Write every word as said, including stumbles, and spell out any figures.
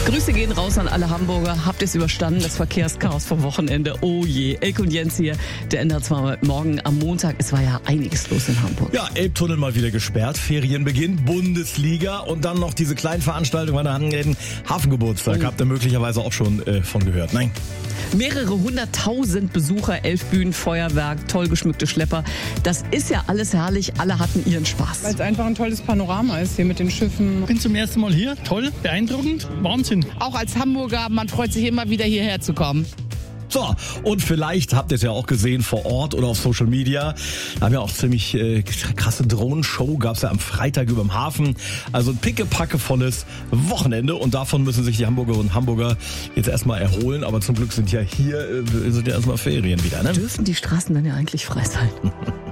Grüße gehen raus an alle Hamburger. Habt ihr es überstanden, das Verkehrschaos vom Wochenende? Oh je. Elke und Jens hier, der N D R zwei morgen am Montag. Es war ja einiges los in Hamburg. Ja, Elbtunnel mal wieder gesperrt, Ferienbeginn, Bundesliga und dann noch diese kleinen Veranstaltungen bei der Hangen- Hafengeburtstag. Oh. Habt ihr möglicherweise auch schon äh, von gehört? Nein. Mehrere hunderttausend Besucher, elf Bühnen, Feuerwerk, toll geschmückte Schlepper. Das ist ja alles herrlich. Alle hatten ihren Spaß. Weil es einfach ein tolles Panorama ist hier mit den Schiffen. Ich bin zum ersten Mal hier. Toll, beeindruckend, Wahnsinn. Auch als Hamburger, man freut sich immer wieder hierher zu kommen. So, und vielleicht habt ihr es ja auch gesehen vor Ort oder auf Social Media. Da haben ja auch ziemlich äh, krasse Drohnenshow, gab es ja am Freitag über dem Hafen. Also ein pickepackevolles Wochenende und davon müssen sich die Hamburgerinnen und Hamburger jetzt erstmal erholen. Aber zum Glück sind ja hier äh, sind ja erstmal Ferien wieder, ne? Dürfen die Straßen dann ja eigentlich frei sein?